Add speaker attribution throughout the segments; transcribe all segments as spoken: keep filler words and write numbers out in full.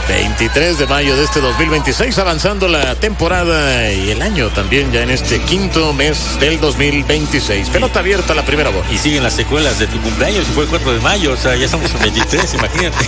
Speaker 1: veintitrés de mayo de este dos mil veintiséis, avanzando la temporada y el año también ya en este quinto mes del dos mil veintiséis. Pelota abierta la primera bola.
Speaker 2: Y siguen las secuelas de tu cumpleaños, fue el cuatro de mayo, o sea, ya estamos en veintitrés, imagínate.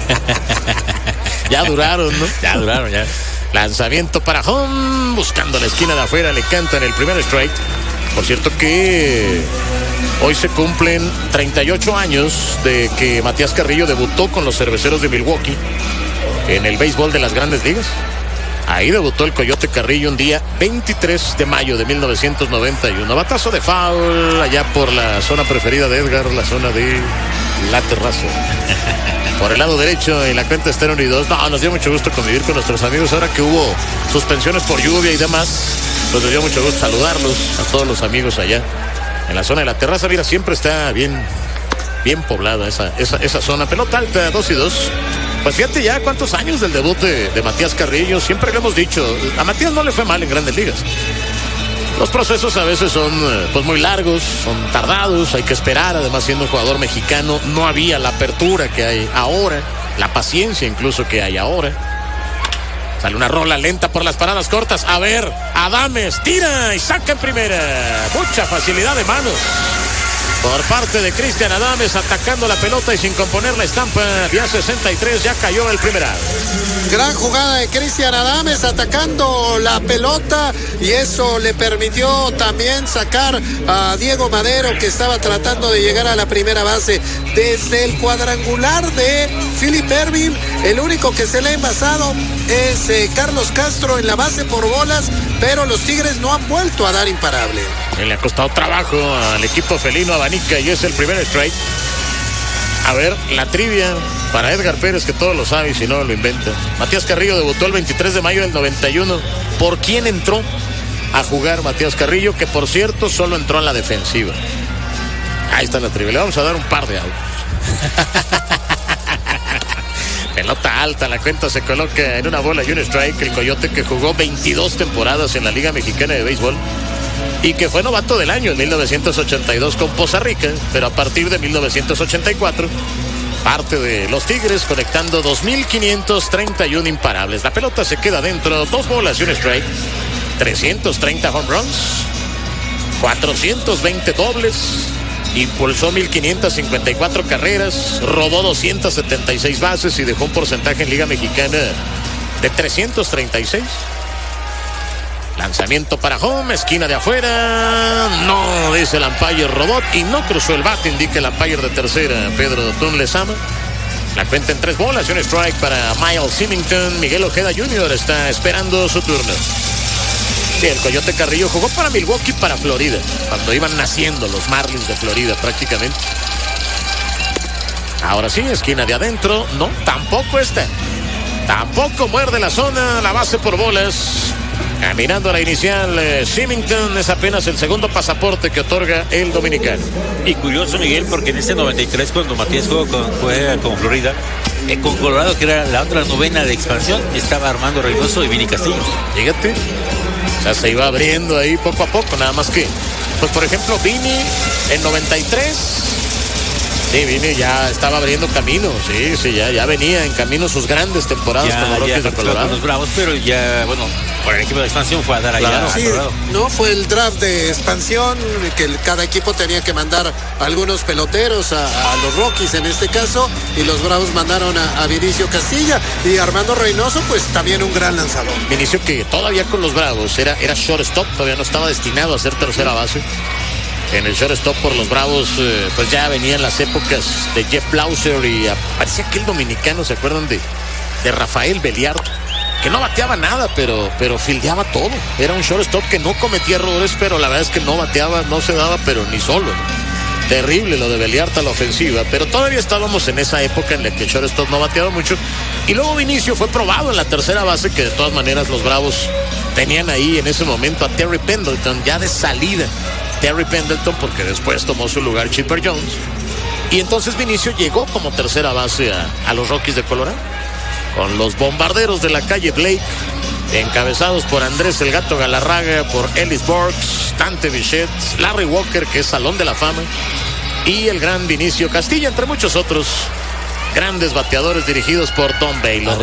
Speaker 1: Ya duraron, ¿no?
Speaker 2: Ya duraron, ya.
Speaker 1: Lanzamiento para home, buscando la esquina de afuera, le cantan el primer strike. Por cierto que hoy se cumplen treinta y ocho años de que Matías Carrillo debutó con los Cerveceros de Milwaukee en el béisbol de las Grandes Ligas. Ahí debutó el Coyote Carrillo un día veintitrés de mayo de mil novecientos noventa y uno. Batazo de foul allá por la zona preferida de Edgar, la zona de la terraza. Por el lado derecho, en la cuenta está en uno y dos. No, nos dio mucho gusto convivir con nuestros amigos. Ahora que hubo suspensiones por lluvia y demás, pues nos dio mucho gusto saludarlos a todos los amigos allá en la zona de la terraza. Mira, siempre está bien, bien poblada esa, esa, esa zona. Pelota alta, dos y dos. Pues fíjate ya cuántos años del debut de, de Matías Carrillo. Siempre lo hemos dicho, a Matías no le fue mal en Grandes Ligas. Los procesos a veces son pues muy largos, son tardados, hay que esperar. Además, siendo un jugador mexicano, no había la apertura que hay ahora, la paciencia incluso que hay ahora. Sale una rola lenta por las paradas cortas. A ver, Adames tira y saca en primera. Mucha facilidad de manos por parte de Cristian Adames, atacando la pelota y sin componer la estampa. Día sesenta y tres, ya cayó el primer out.
Speaker 3: Gran jugada de Cristian Adames atacando la pelota, y eso le permitió también sacar a Diego Madero, que estaba tratando de llegar a la primera base. Desde el cuadrangular de Philip Ervin, el único que se le ha envasado es eh, Carlos Castro en la base por bolas, pero los Tigres no han vuelto a dar imparable.
Speaker 1: Le ha costado trabajo al equipo felino, abanica, y es el primer strike. A ver, la trivia para Edgar Pérez, que todo lo sabe y si no lo inventa. Matías Carrillo debutó el veintitrés de mayo del noventa y uno. ¿Por quién entró a jugar Matías Carrillo? Que por cierto solo entró en la defensiva. Ahí está la trivia, le vamos a dar un par de autos. Pelota alta, la cuenta se coloca en una bola y un strike. El Coyote, que jugó veintidós temporadas en la Liga Mexicana de Béisbol y que fue novato del año en mil novecientos ochenta y dos con Poza Rica, pero a partir de mil novecientos ochenta y cuatro parte de los Tigres, conectando dos mil quinientos treinta y uno imparables. La pelota se queda dentro, dos bolas y un strike. trescientos treinta home runs, cuatrocientos veinte dobles, impulsó mil quinientas cincuenta y cuatro carreras, robó doscientas setenta y seis bases y dejó un porcentaje en Liga Mexicana de trescientos treinta y seis. Lanzamiento para home, esquina de afuera. No, dice el umpire robot, y no cruzó el bate, indica el umpire de tercera, Pedro Tun Lezama. La cuenta en tres bolas y un strike para Miles Symington. Miguel Ojeda junior está esperando su turno. Sí, el Coyote Carrillo jugó para Milwaukee, para Florida, cuando iban naciendo los Marlins de Florida prácticamente. Ahora sí, esquina de adentro. No, tampoco está. Tampoco muerde la zona, la base por bolas. Caminando a la inicial, eh, Symington es apenas el segundo pasaporte que otorga el dominicano.
Speaker 2: Y curioso, Miguel, porque en este noventa y tres, cuando Matías jugó con, juega con Florida, eh, con Colorado, que era la otra novena de expansión, estaba Armando Reynoso y Vini Castillo.
Speaker 1: Fíjate, o sea, se iba abriendo ahí poco a poco, nada más que, pues por ejemplo, Vini en noventa y tres, sí, Vini ya estaba abriendo camino, sí, sí, ya, ya venía en camino sus grandes temporadas
Speaker 2: ya,
Speaker 1: con los Rockies de Colorado.
Speaker 2: Con los Bravos, pero ya, bueno, por el equipo de expansión fue a dar allá.
Speaker 3: Claro, sí, no, fue el draft de expansión, que cada equipo tenía que mandar algunos peloteros a, a los Rockies en este caso, y los Bravos mandaron a, a Vinicio Castilla, y Armando Reynoso, pues también un gran lanzador.
Speaker 1: Vinicio, que todavía con los Bravos era, era shortstop, todavía no estaba destinado a ser tercera base. En el shortstop por los Bravos, eh, pues ya venían las épocas de Jeff Blauser, y parecía que el dominicano, ¿se acuerdan de, de Rafael Beliard? Que no bateaba nada, pero, pero fildeaba todo. Era un shortstop que no cometía errores, pero la verdad es que no bateaba, no se daba, pero ni solo, ¿no? Terrible lo de Beliard a la ofensiva, pero todavía estábamos en esa época en la que el shortstop no bateaba mucho. Y luego Vinicio fue probado en la tercera base, que de todas maneras los Bravos tenían ahí en ese momento a Terry Pendleton, ya de salida. Terry Pendleton, porque después tomó su lugar Chipper Jones. Y entonces Vinicio llegó como tercera base a, a los Rockies de Colorado, con los bombarderos de la calle Blake, encabezados por Andrés El Gato Galarraga, por Ellis Burks, Dante Bichette, Larry Walker, que es Salón de la Fama, y el gran Vinicio Castilla, entre muchos otros grandes bateadores dirigidos por Tom Baylor.